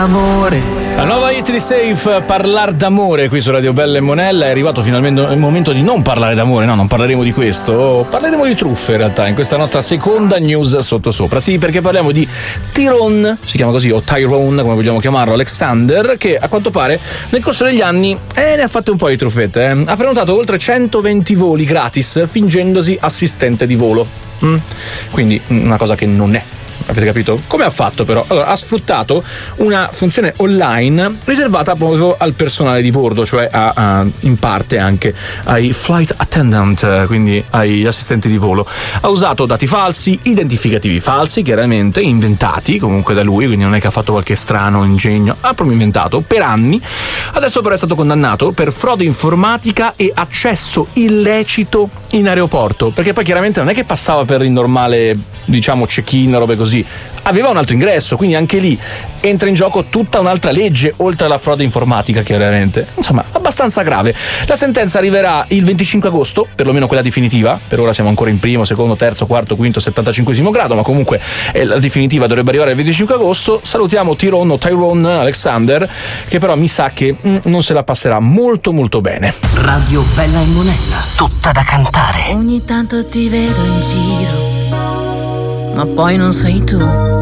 Amore. La nuova hit di Safe, Parlar d'amore, qui su Radio Bella e Monella. È arrivato finalmente il momento di non parlare d'amore, no, non parleremo di questo, parleremo di truffe in realtà, in questa nostra seconda news sottosopra. Sì, perché parliamo di Tyrone, si chiama così, o Tyrone, come vogliamo chiamarlo, Alexander, che a quanto pare nel corso degli anni ne ha fatte un po' di truffette. Ha prenotato oltre 120 voli gratis fingendosi assistente di volo. Quindi una cosa che non è. Avete capito? Come ha fatto però? Allora, ha sfruttato una funzione online riservata proprio al personale di bordo, cioè in parte anche ai flight attendant, quindi agli assistenti di volo. Ha usato dati falsi, identificativi falsi, chiaramente inventati comunque da lui, quindi non è che ha fatto qualche strano ingegno, ha proprio inventato per anni. Adesso però è stato condannato per frode informatica e accesso illecito in aeroporto, perché poi chiaramente non è che passava per il normale, diciamo, check-in, robe così. Aveva un altro ingresso, quindi anche lì entra in gioco tutta un'altra legge oltre alla frode informatica, chiaramente. Insomma, abbastanza grave. La sentenza arriverà il 25 agosto, perlomeno quella definitiva. Per ora siamo ancora in primo, secondo, terzo, quarto, quinto, 75esimo grado, ma comunque la definitiva dovrebbe arrivare il 25 agosto. Salutiamo Tyrone Alexander, che però mi sa che non se la passerà molto molto bene. Radio Bella e Monella, tutta da cantare. Ogni tanto ti vedo in giro, ma poi non sei tu.